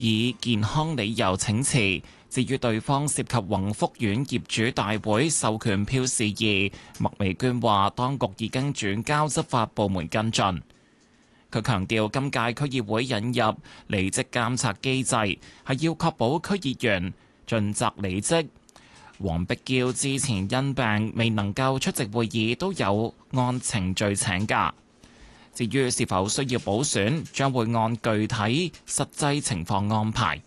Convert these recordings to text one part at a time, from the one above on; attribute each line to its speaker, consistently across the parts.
Speaker 1: 以健康理由請辭。至於對方涉及宏福苑業主大會授權票事宜，麥美娟話當局已經轉交執法部門跟進。佢強調今屆區議會引入履職監察機制，係要確保區議員盡責履職。黃碧嬌之前因病未能夠出席會議，都有按程序請假。至於是否需要補選，將會按具體實際情況安排。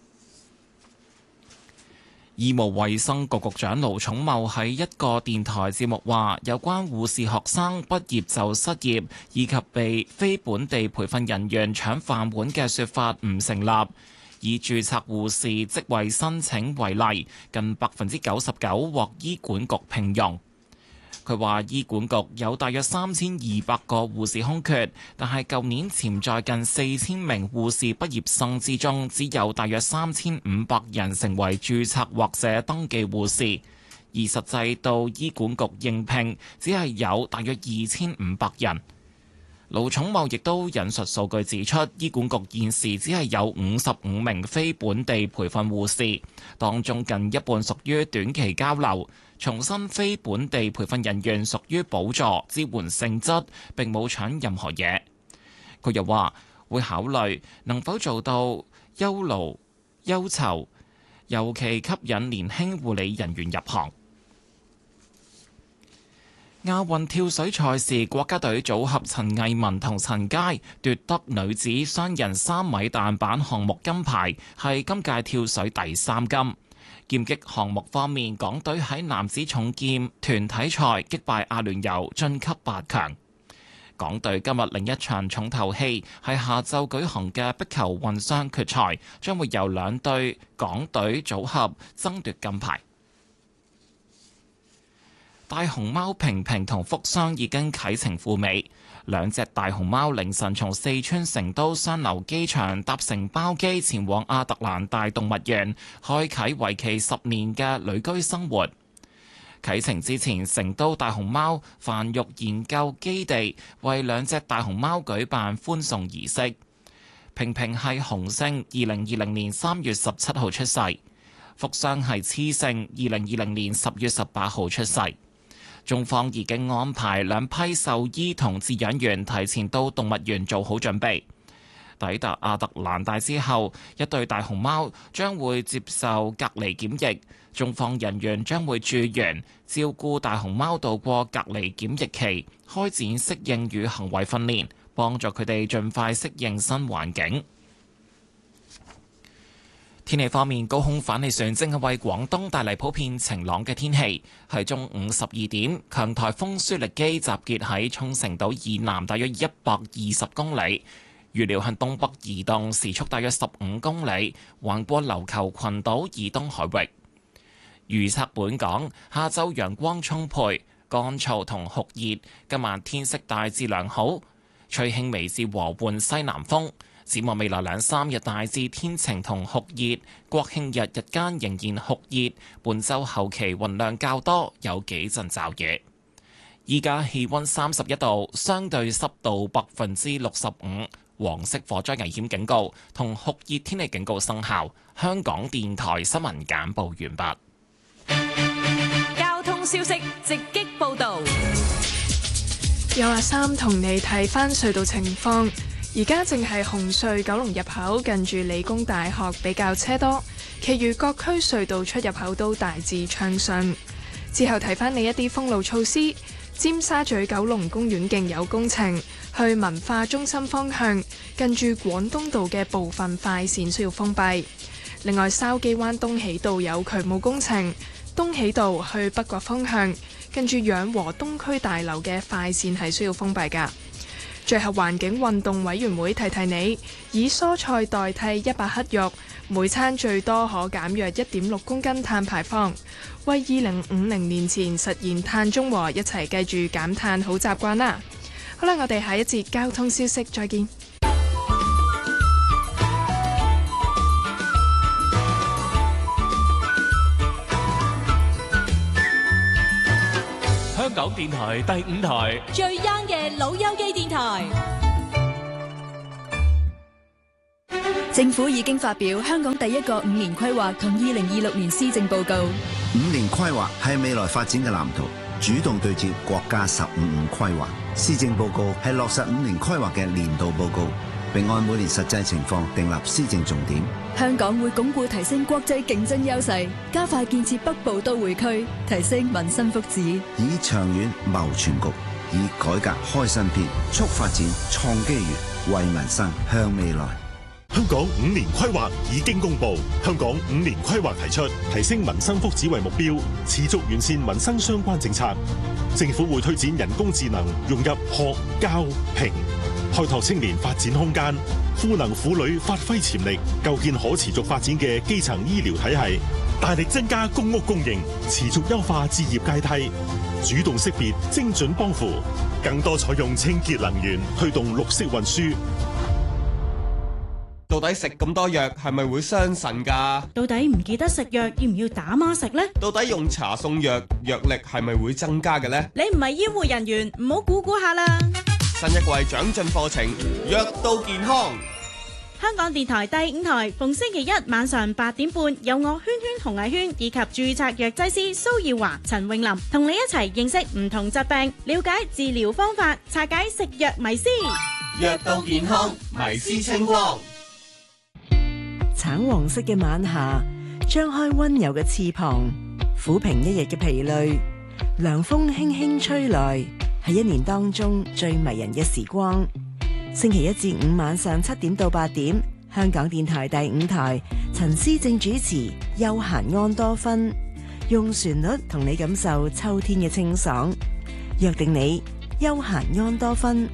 Speaker 1: 醫務衛生局局長盧寵茂喺一個電台節目話，有關護士學生畢業就失業，以及被非本地培訓人員搶飯碗嘅說法唔成立。以註冊護士職位申請為例，近99%獲醫管局聘用。佢話醫管局有大約3200個護士空缺，但係舊年潛在近4000名護士畢業生之中，只有大約3500人成為註冊或者登記護士，而實際到醫管局應聘只係有大約2500人。盧寵茂亦都引述數據指出，醫管局現時只係有55名非本地培訓護士，當中近一半屬於短期交流。重申非本地培訓人員屬於補助支援性質，並冇搶任何嘢。佢又話會考慮能否做到優勞優酬，尤其吸引年輕護理人員入行。亞運跳水賽事，國家隊組合陳藝文同陳佳奪得女子雙人3米彈板項目金牌，係今屆跳水第3金。劍擊項目方面，港隊喺男子重劍團體賽擊敗阿聯酋晉級8強。港隊今日另一場重頭戲係下晝舉行嘅壁球混雙決賽，將會由2隊港隊組合爭奪金牌。大熊貓平平同福箱已經啟程赴美。2隻大熊貓凌晨從四川成都雙流機場搭乘包機前往亞特蘭大動物園，開啟為期10年嘅旅居生活。啟程之前，成都大熊貓繁育研究基地為2隻大熊貓舉辦歡送儀式。平平係雄性，2020年3月17號出世；福箱係雌性，2020年10月18號出世。中方已經安排2批獸醫同飼養員提前到動物園做好準備。抵達亞特蘭大之後，一對大熊貓將會接受隔離檢疫，中方人員將會駐園照顧大熊貓度過隔離檢疫期，開展適應與行為訓練，幫助佢哋盡快適應新環境。天氣方面，高空反氣旋正係為廣東帶嚟普遍晴朗嘅天氣。喺中午12點，強颱風舒力基集結喺沖繩島以南大約120公里，預料向東北移動，時速大約15公里，橫過琉球群島以東海域。預測本港下晝陽光充沛、乾燥同酷熱，今晚天色大致良好，吹輕微至和緩西南風。展望未來2-3日大致天晴同酷熱，國慶日日間仍然酷熱，本週後期雲量較多，有幾陣驟雨。依家氣溫31度，相對濕度65%，黃色火災危險警告同酷熱天氣警告生效。香港電台新聞簡報完
Speaker 2: 畢。交通消息直擊報導，
Speaker 3: 有阿三同你睇返隧道情況。而家正係紅隧九龍入口近住理工大學比較車多，其餘各區隧道出入口都大致暢順。之後提返你一啲封路措施，尖沙咀九龍公園徑有工程，去文化中心方向近住廣東道嘅部分快線需要封閉。另外，筲箕灣東喜道有渠務工程，東喜道去北角方向近住養和東區大樓嘅快線係需要封閉㗎。最後，環境運動委員會提提你，以蔬菜代替100克肉，每餐最多可減約1.6公斤碳排放，為2050年前實現碳中和一齊記住減碳好習慣啦！好啦，我哋下一節交通消息再見。
Speaker 4: 香港電台第5台
Speaker 2: 最 young 嘅老友記電台，
Speaker 5: 政府已經發表香港第一個5年規劃同2026年施政報告。
Speaker 6: 5年規劃係未來發展嘅藍圖，主動對接國家15規劃。施政報告係落實5年規劃嘅年度報告，並按每年實際情況訂立施政重點。
Speaker 5: 香港會鞏固提升國際競爭優勢，加快建設北部都會區，提升民生福祉，
Speaker 6: 以長遠謀全局，以改革開新篇，促發展創機遇，為民生向未來。
Speaker 7: 香港5年規劃已經公布，香港5年規劃提出提升民生福祉為目標，持續完善民生相關政策。政府會推展人工智能融入學、教、評，開拓青年發展空間，賦能婦女發揮潛力，構建可持續發展嘅基層醫療體系，大力增加公屋供應，持續優化置業階梯，主動識別精準幫扶，更多採用清潔能源，推動綠色運輸。
Speaker 8: 到底食咁多藥係咪會傷腎㗎？
Speaker 9: 到底唔記得食藥要唔要打孖食呢？
Speaker 8: 到底用茶送藥，藥力係咪會增加嘅呢？
Speaker 9: 你唔係醫護人員，唔好估估下啦！
Speaker 8: 新一季長進課程，藥到健康。
Speaker 9: 香港電台第5台，逢星期一晚上8點半，有我圈圈紅藝圈以及註冊藥劑師蘇耀華、陳詠琳同你一齊認識唔同疾病，了解治療方法，拆解食藥迷思。
Speaker 8: 藥到健康，迷思清光。
Speaker 10: 橙黃色嘅晚霞，張開溫柔嘅翅膀，撫平一日嘅疲累。涼風輕輕吹來，係一年當中最迷人嘅時光。星期1至5晚上7點到8點，香港電台第5台，陳思正主持，悠閒安多芬，用旋律同你感受秋天嘅清爽。約定你，悠閒安多芬。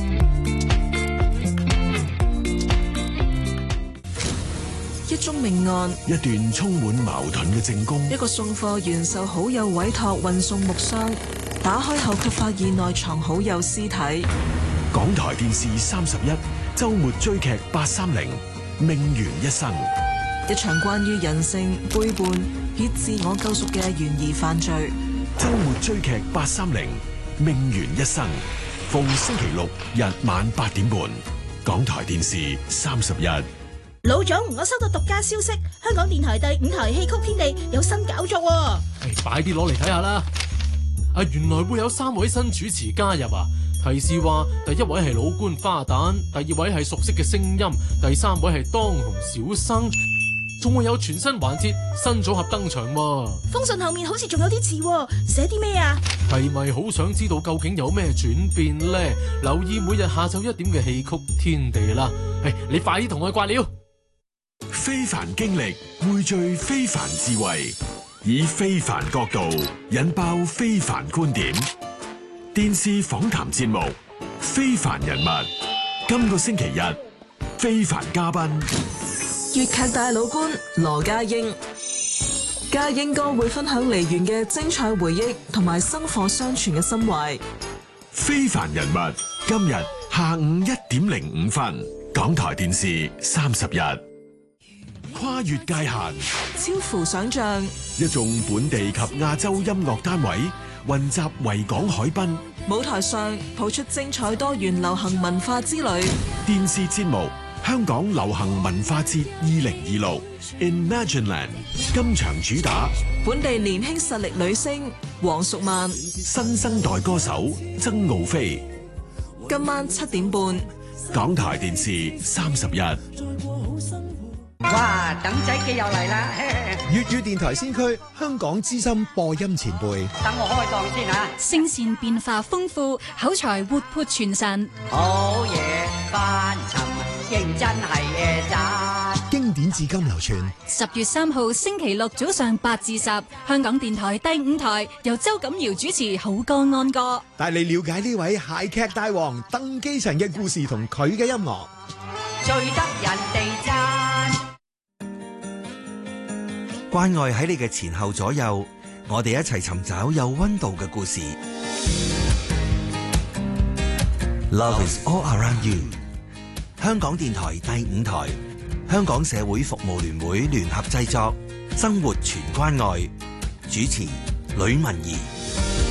Speaker 11: 一宗命案，
Speaker 12: 一段充滿矛盾嘅證供，
Speaker 11: 一個送貨員受好友委託運送木箱，打開後卻發現內藏好友屍體。
Speaker 12: 港台電視31周末追劇830，命懸一生，
Speaker 11: 一場關於人性背叛與自我救贖嘅懸疑犯罪。
Speaker 12: 周末追劇830，命懸一生，逢星期6日晚8點半，港台電視31。
Speaker 9: 老總，我收到獨家消息，香港電台第5台戲曲天地有新搞作喎。
Speaker 4: 快啲攞嚟睇下啦！原來會有3位新主持加入啊！提示話，第一位係老官花旦，第2位係熟悉嘅聲音，第3位係當紅小生，仲會有全新環節，新組合登場喎。
Speaker 9: 封信後面好似仲有啲字，寫啲咩啊？
Speaker 4: 係咪好想知道究竟有咩轉變呢？留意每日下晝1點嘅戲曲天地啦！你快啲同我掛料。
Speaker 12: 非凡經歷匯聚非凡智慧，以非凡角度引爆非凡觀點。電視訪談節目《非凡人物》，今個星期日非凡嘉賓
Speaker 11: 粵劇大老倌羅家英。家英哥會分享梨園嘅精彩回憶同埋薪火相傳嘅心懷。
Speaker 12: 非凡人物今日下午1點05分，港台電視31。跨越界限，
Speaker 11: 超乎想象，
Speaker 12: 一眾本地及亞洲音樂單位雲集維港海濱，
Speaker 11: 舞台上譜出精彩多元流行文化之旅。
Speaker 12: 電視節目《香港流行文化節2026 Imagineland》今場主打
Speaker 11: 本地年輕實力女星黃淑曼，
Speaker 12: 新生代歌手曾傲飛。
Speaker 11: 今晚7點半，
Speaker 12: 港台電視31。
Speaker 13: 哇！等仔記又嚟啦！
Speaker 14: 粵語電台先驅，香港資深播音前輩。
Speaker 13: 等我開檔先嚇。
Speaker 5: 聲線變化豐富，口才活潑傳神。
Speaker 13: 好嘢，翻尋認真係讚。
Speaker 14: 經典至今流傳。
Speaker 5: 10月3號星期六早上8至10，香港電台第5台由周錦堯主持《好歌安歌》，
Speaker 14: 帶你了解呢位諧劇大王鄧基祥嘅故事同佢嘅音樂。
Speaker 13: 最得人哋讚。
Speaker 15: 關愛喺你嘅前後左右，我哋一齊尋找有溫度嘅故事。Love is all around you。香港電台第5台，香港社會服務聯會聯合製作，生活全關愛，主持呂文儀。